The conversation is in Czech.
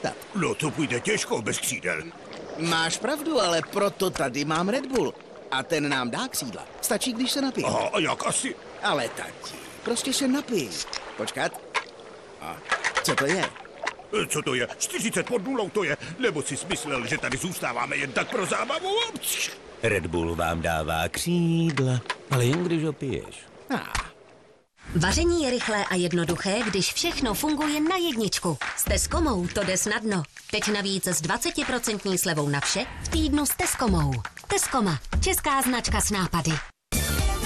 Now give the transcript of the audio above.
zůstat. No to půjde těžko bez křídel. Máš pravdu, ale proto tady mám Red Bull. A ten nám dá křídla. Stačí, když se napije. Aha, a jak asi? Ale tati, prostě se napij. Počkat. A co to je? Co to je? 40 pod nulou to je. Nebo jsi smyslel, že tady zůstáváme jen tak pro zábavu? Red Bull vám dává křídla, ale jen když ho piješ. Vaření je rychlé a jednoduché, když všechno funguje na jedničku. S Tescomou to jde snadno. Teď navíc s 20% slevou na vše v týdnu s Tescomou. Tescoma, česká značka s nápady.